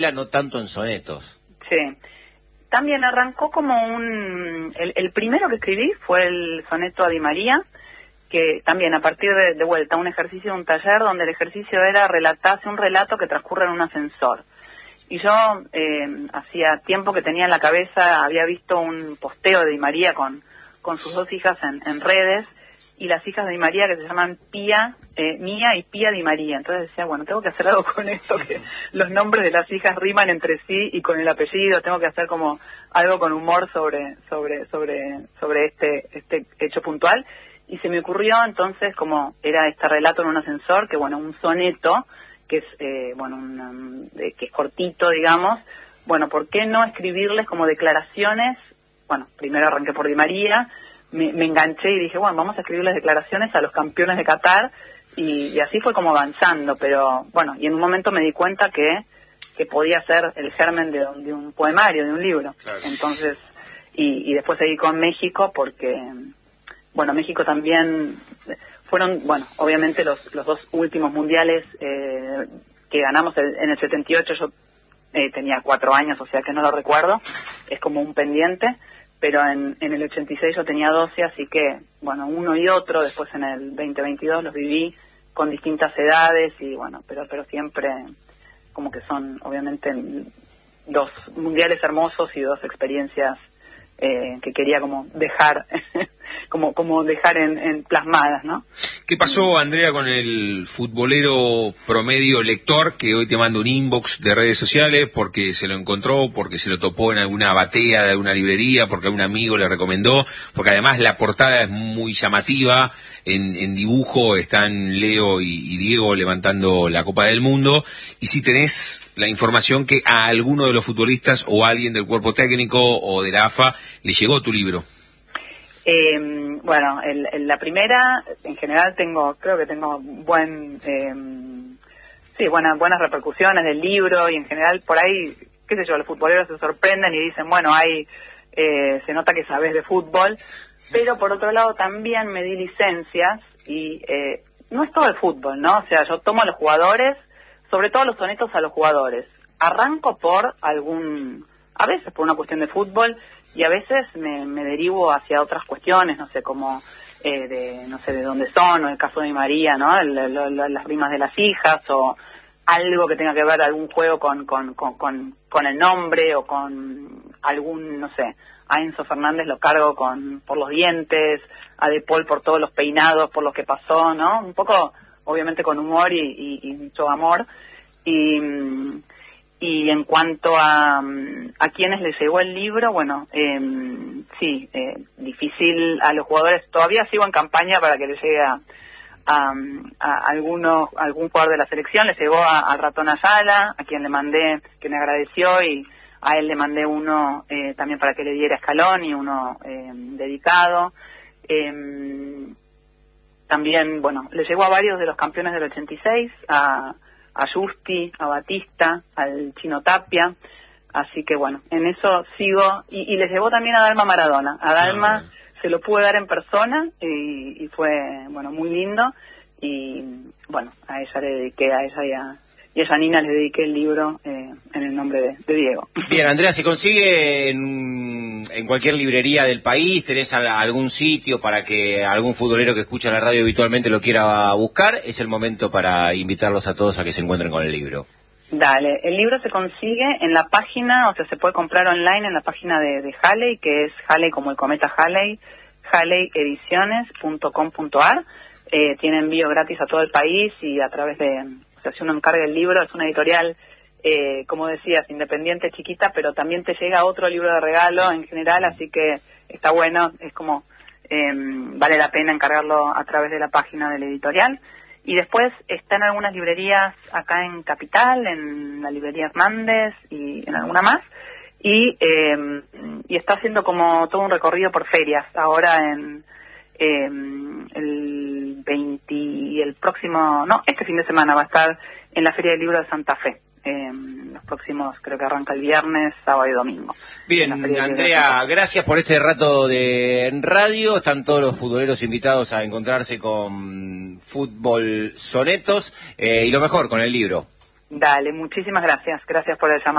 no tanto en sonetos. Sí. También arrancó como el primero que escribí fue el soneto a Di María, que también a partir de vuelta, un ejercicio de un taller donde el ejercicio era relatarse un relato que transcurre en un ascensor. Y yo hacía tiempo que tenía en la cabeza, había visto un posteo de Di María con sus dos hijas en redes, y las hijas de Di María que se llaman Mía y Pía Di María. Entonces decía, bueno, tengo que hacer algo con esto, que los nombres de las hijas riman entre sí y con el apellido, tengo que hacer como algo con humor sobre este hecho puntual. Y se me ocurrió entonces, como era este relato en un ascensor, que bueno, un soneto, que es que es cortito, digamos, bueno, ¿por qué no escribirles como declaraciones? Bueno, primero arranqué por Di María, me enganché y dije, bueno, vamos a escribirles declaraciones a los campeones de Qatar, y así fue como avanzando, pero bueno, y en un momento me di cuenta que podía ser el germen de un poemario, de un libro. Claro. Entonces, y después seguí con México porque, bueno, México también fueron, bueno, obviamente los dos últimos mundiales que ganamos en el 78, yo tenía 4 años, o sea que no lo recuerdo, es como un pendiente, pero en el 86 yo tenía 12, así que, bueno, uno y otro, después en el 2022 los viví con distintas edades, y bueno, pero siempre como que son, obviamente, 2 mundiales hermosos y 2 experiencias que quería como dejar, como dejar en plasmadas, ¿no? ¿Qué pasó, Andrea, con el futbolero promedio lector que hoy te manda un inbox de redes sociales porque se lo encontró, porque se lo topó en alguna batea de alguna librería, porque algún amigo le recomendó, porque además la portada es muy llamativa, en dibujo están Leo y Diego levantando la Copa del Mundo, y si tenés la información que a alguno de los futbolistas o a alguien del cuerpo técnico o de la AFA le llegó tu libro? Bueno, la primera, en general creo que tengo buenas repercusiones del libro, y en general por ahí, qué sé yo, los futboleros se sorprenden y dicen, bueno, se nota que sabes de fútbol, pero por otro lado también me di licencias y no es todo el fútbol, ¿no? O sea, yo tomo a los jugadores, sobre todo los sonetos a los jugadores, arranco a veces por una cuestión de fútbol, y a veces me derivo hacia otras cuestiones, no sé, como de dónde son, o el caso de Di María, ¿no? Las rimas de las hijas, o algo que tenga que ver, algún juego con el nombre, o con algún, no sé, a Enzo Fernández lo cargo por los dientes, a De Paul por todos los peinados, por lo que pasó, ¿no? Un poco, obviamente, con humor y mucho amor. Y en cuanto a quienes les llegó el libro, bueno, sí, difícil a los jugadores. Todavía sigo en campaña para que les llegue a algún jugador de la selección. Les llegó al Ratón Ayala, a quien le mandé, que me agradeció, y a él le mandé uno también para que le diera escalón, y uno dedicado. También, bueno, le llegó a varios de los campeones del 86, a Justi, a Batista, al Chino Tapia, así que bueno, en eso sigo, y les llevó también a Dalma Maradona. A Dalma se lo pude dar en persona, y fue, bueno, muy lindo, y bueno, a ella le dediqué, y a Janina le dediqué el libro en el nombre de Diego. Bien, Andrea, ¿se consigue en cualquier librería del país? ¿Tenés algún sitio para que algún futbolero que escucha la radio habitualmente lo quiera buscar? Es el momento para invitarlos a todos a que se encuentren con el libro. Dale, el libro se consigue en la página, o sea, se puede comprar online en la página de Halley, que es Halley como el cometa Halley, halleyediciones.com.ar. Tiene envío gratis a todo el país, y a través o sea, si uno encarga el libro, es una editorial, como decías, independiente, chiquita, pero también te llega otro libro de regalo en general, así que está bueno, es como, vale la pena encargarlo a través de la página de la editorial. Y después está en algunas librerías acá en Capital, en la librería Hernández y en alguna más, y está haciendo como todo un recorrido por ferias, ahora el 20 y este fin de semana va a estar en la Feria del Libro de Santa Fe. Los próximos, creo que arranca el viernes, sábado y domingo. Bien, Andrea, gracias por este rato de radio. Están todos los futboleros invitados a encontrarse con Fútbol Sonetos, y lo mejor con el libro. Dale, muchísimas gracias. Gracias por el llamado.